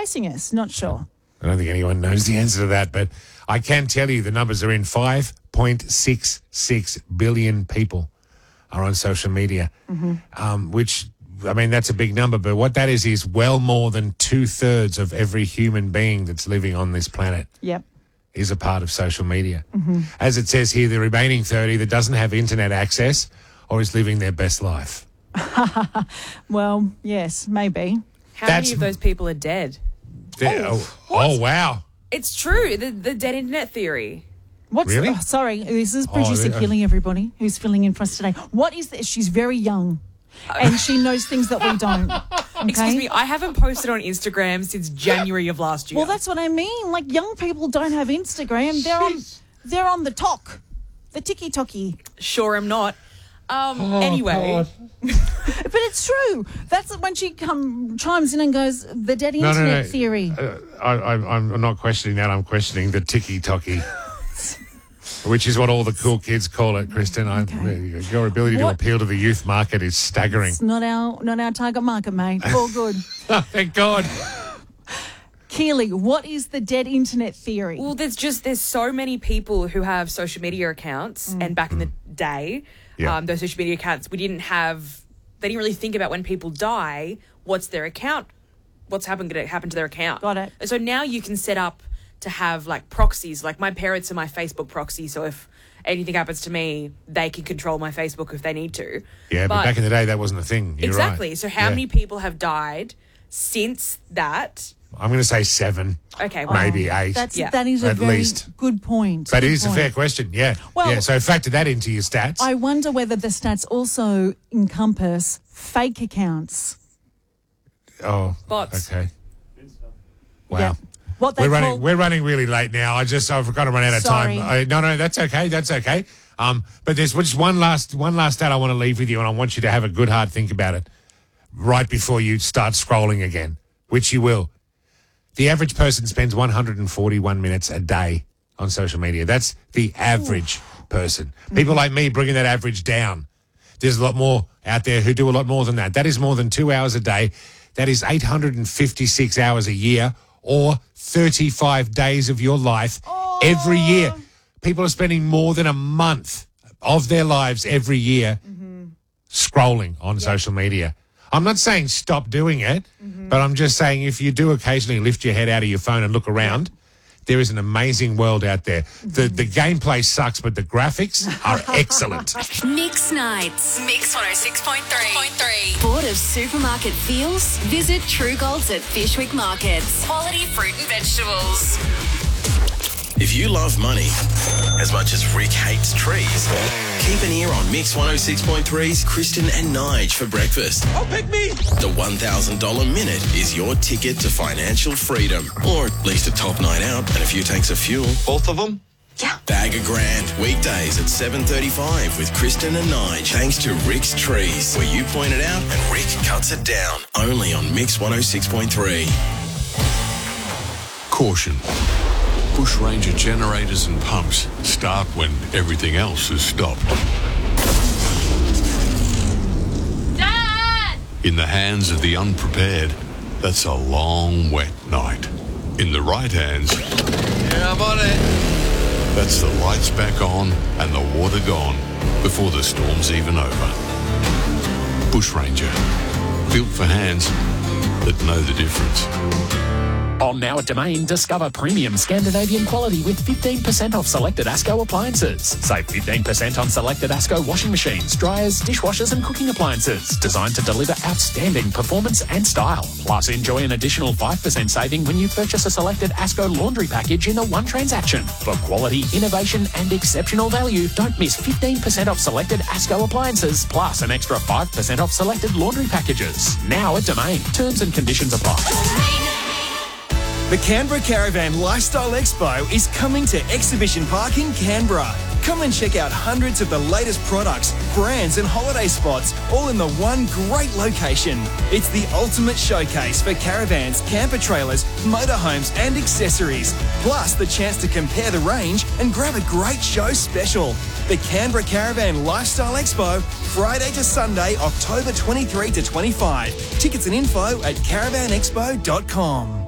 chasing us? Not sure. I don't think anyone knows the answer to that, but I can tell you the numbers are in. 5.66 billion people are on social media, which, I mean, that's a big number, but what that is well more than 2/3 of every human being that's living on this planet. Yep. Is a part of social media. As it says here, the remaining 30 that doesn't have internet access or is living their best life. Well, yes, maybe. How many of those people are dead? Wow. It's true. The dead internet theory. Really? Sorry, this is producer killing everybody who's filling in for us today. What is this? She's very young and she knows things that we don't. Okay? Excuse me, I haven't posted on Instagram since January of last year. Well, that's what I mean. Like, young people don't have Instagram. They're on the talk, the tiki-toki. Sure am not. Anyway. But it's true. That's when she chimes in and goes, the dead internet theory. I'm not questioning that. I'm questioning the tiki-toki. Which is what all the cool kids call it, Kristen. Your ability to appeal to the youth market is staggering. It's not our target market, mate. All good. Thank God. Keely, what is the dead internet theory? Well, there's so many people who have social media accounts, and back in the day, those social media accounts, they didn't really think about when people die, what's their account, what's going to happen to their account. Got it. And so now you can set up to have like proxies, like my parents are my Facebook proxy, so if anything happens to me, they can control my Facebook if they need to. Yeah, but back in the day, that wasn't a thing. You're exactly. Right. So how many people have died since that? I'm going to say 7. Okay. Well, maybe 8. That is a very good point. That is a fair question, yeah. Well, so factor that into your stats. I wonder whether the stats also encompass fake accounts. Oh, bots. Okay. Wow. Yeah. We're running really late now. I've got to run out of time. No, that's okay. That's okay. But there's just one last stat I want to leave with you, and I want you to have a good hard think about it right before you start scrolling again, which you will. The average person spends 141 minutes a day on social media. That's the average person. People like me bringing that average down. There's a lot more out there who do a lot more than that. That is more than 2 hours a day. That is 856 hours a year, or 35 days of your life every year. People are spending more than a month of their lives every year scrolling on social media. I'm not saying stop doing it, but I'm just saying if you do occasionally lift your head out of your phone and look around, there is an amazing world out there. The gameplay sucks, but the graphics are excellent. Mix Nights. Mix 106.3. Bored of supermarket feels? Visit True Golds at Fishwick Markets. Quality fruit and vegetables. If you love money as much as Rick hates trees, keep an ear on Mix 106.3's Kristen and Nige for breakfast. Oh, pick me! The $1,000 minute is your ticket to financial freedom, or at least a top night out and a few tanks of fuel. Both of them? Yeah. Bag a grand, weekdays at 7:35 with Kristen and Nige, thanks to Rick's Trees, where you point it out and Rick cuts it down. Only on Mix 106.3. Caution. Bush Ranger generators and pumps start when everything else has stopped. Dad! In the hands of the unprepared, that's a long, wet night. In the right hands, Yeah, I'm on it. that's the lights back on and the water gone before the storm's even over. Bush Ranger, built for hands that know the difference. On now at Domain, discover premium Scandinavian quality with 15% off selected ASCO appliances. Save 15% on selected ASCO washing machines, dryers, dishwashers and cooking appliances. Designed to deliver outstanding performance and style. Plus, enjoy an additional 5% saving when you purchase a selected ASCO laundry package in a one transaction. For quality, innovation and exceptional value, don't miss 15% off selected ASCO appliances, plus an extra 5% off selected laundry packages. Now at Domain. Terms and conditions apply. The Canberra Caravan Lifestyle Expo is coming to Exhibition Park in Canberra. Come and check out hundreds of the latest products, brands and holiday spots, all in the one great location. It's the ultimate showcase for caravans, camper trailers, motorhomes and accessories. Plus the chance to compare the range and grab a great show special. The Canberra Caravan Lifestyle Expo, Friday to Sunday, October 23 to 25. Tickets and info at caravanexpo.com.